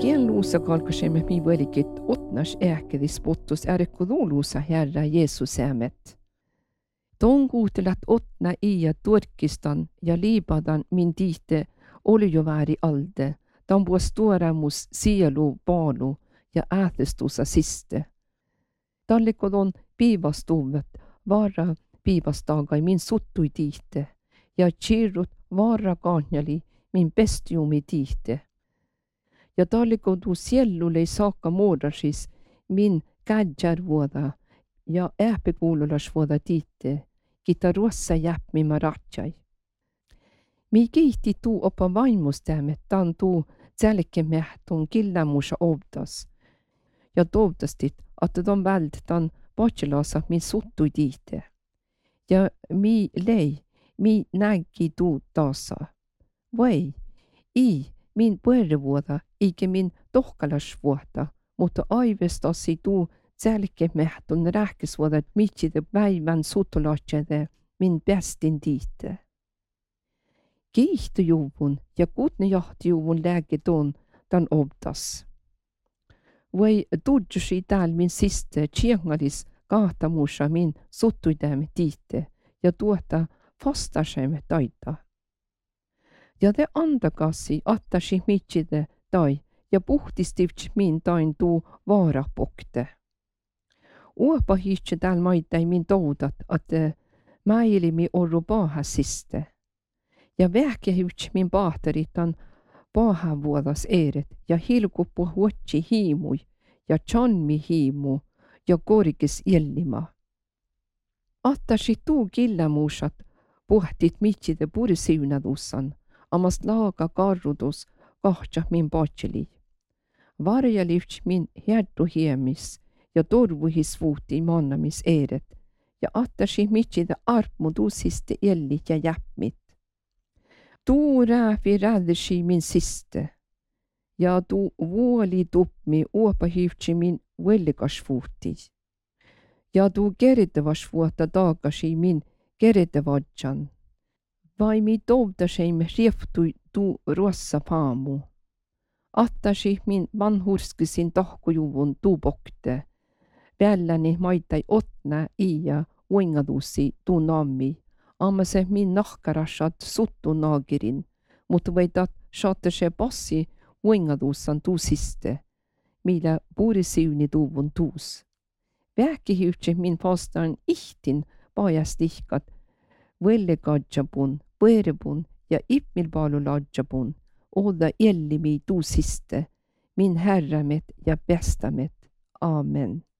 Kien luusa kalkasemme mi velikit otnas äkädis pottus luusa Herra Jeesus äämet. Ton kuutelat otna ja Turkistan ja Libadan min tiite oli jo vääri alde. Dan vuos tuoremus sielu paalu ja äätestusa siste. Tallikodon piivastuvet vara piivastagai min suttui tiite ja chirrut vara kahnjali min pestiumi tiite. Ja tallikodu siellulei saakka muodasis min kädjärvuoda ja ähpekuululasvuoda tiite, kita ruossa jäpmi maratsai. Mi kiihti tuu opa vaimustämme tan tuu tselkemähtun killämusa ovdas. Ja tovdastit, että ton väld tan patselasa min suttui tiite. Ja mi lei, mi nägi tuu taasa. Vai, min puerrevuoda, eikä min tohkalasvuoda, mutta aivestasi tuu tselkemähtun rähkesvuoda, mitside päivän sutulatsede min pestin tiite. Kiihtujuvun ja kutnejahtjuvun lääketon tan obdas. Vai tudjusi tääl min siste tjengalis kahtamusa min suttuidämme tiite ja tuota fastasemme taita. Ja te andakassi attasi mitside tai ja puhtistivts min tain tuu vaarapokte. Uopa hiitse tääl maitai min toudat, että mäilimi orru paahasiste. Ja vähkehivts min pahtaritan paahavuodas eeret ja hilkuppu huotsi hiimui ja chanmi hiimu ja korkis illima. Attasi tuu killämuusat puhtit mitside purisiunadussan, amas laaga karrudus kahtsa min patseli. Varjalivts min herdu hiemis ja torvuhis vuuti mannamis eeret ja attasi mitside arpmudusiste ellit ja jäppmit. Tuu rääfi räddersi min siste, ja tuu vuoli tupmi uopahivtsi min vellikasvuuti. Ja tuu keritevasvuota taakasi min keritevadjan. Vai mi tovdaseimme rieftui tuu ruossa paamu. Attasi min vanhurskisin tahkujuvun tuu pokte. Välläni maitai otna ja uingadusi tuu nammi. Amma se min nahkarasat suttu naagirin, mutta veitat saatte se passi uingadussan tuu siste, millä puurisiuni tuuvun tuus. Vähkihyhtse min fastaan ihtin pajastihkat, vellikadjapun, põerbun ja ipmilpaaluladjapun, olla ellimi tuu siste, min herramet ja bestamet. Amen.